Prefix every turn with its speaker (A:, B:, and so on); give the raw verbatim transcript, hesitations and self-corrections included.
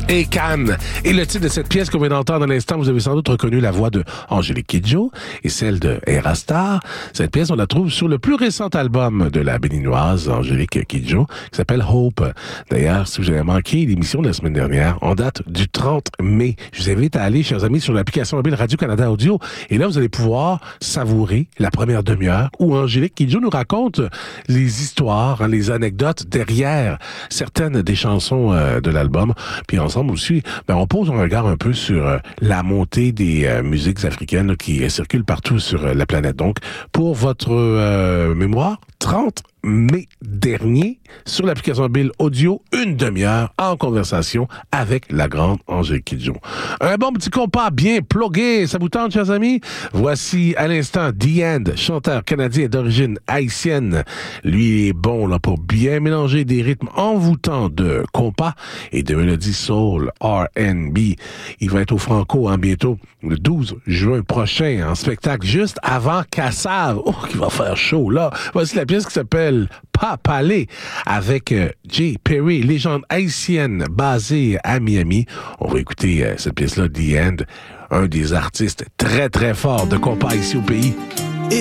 A: et Cannes. Et le titre de cette pièce qu'on vient d'entendre à l'instant, vous avez sans doute reconnu la voix de Angélique Kidjo et celle de Erastar. Cette pièce, on la trouve sur le plus récent album de la béninoise Angélique Kidjo, qui s'appelle Hope. D'ailleurs, si vous avez manqué l'émission de la semaine dernière, on date du trente mai. Je vous invite à aller, chers amis, sur l'application mobile Radio-Canada Audio. Et là, vous allez pouvoir savourer la première demi-heure où Angélique Kidjo nous raconte les histoires, hein, les anecdotes derrière certaines des chansons euh, de l'album. Puis ensemble aussi, ben, on pose un regard un peu sur euh, la montée des euh, musiques africaines là, qui euh, circulent partout sur euh, la planète. Donc, pour votre euh, mémoire, trente mai dernier, sur l'application mobile audio, une demi-heure en conversation avec la grande Angélique Kidjo. Un bon petit compas bien plugué, ça vous tente, chers amis? Voici à l'instant The End, chanteur canadien d'origine haïtienne. Lui est bon là pour bien mélanger des rythmes envoûtants de compas et de mélodies soul, R and B. Il va être au Franco hein, bientôt, le douze juin prochain, en spectacle, juste avant Cassave. Oh, qui va faire chaud là. Voici la pièce qui s'appelle Pas Palais avec euh, Jay Perry, légende haïtienne basée à Miami. On va écouter euh, cette pièce-là, The End, un des artistes très très forts de compas ici au pays.